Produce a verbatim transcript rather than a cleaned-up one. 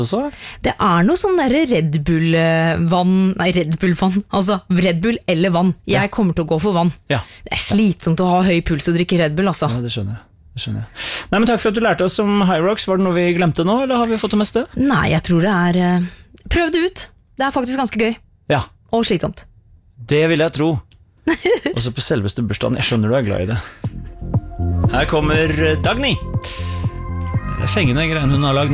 også? Det er noe sånn der Red Bull-vann, nei Red Bull-vann, altså Red Bull eller vann. Jeg Ja. kommer til å gå for vann. Ja. Det er slitsomt å ha høy puls og drikke Red Bull, altså. Ja, det skjønner jeg. Det skjønner jeg. Nei, men takk for at du lærte oss om High Rocks. Var det noe vi glemte nå, eller har vi fått det meste? Nei, jeg tror det er... eh, Prøv det ut. Det er faktisk ganske gøy. Ja, Og slitsomt. det vil jeg tro. Også på selveste bursdagen. Jeg skjønner du er glad i det. Her kommer Dagny. Det er fengende greiene hun har lagd.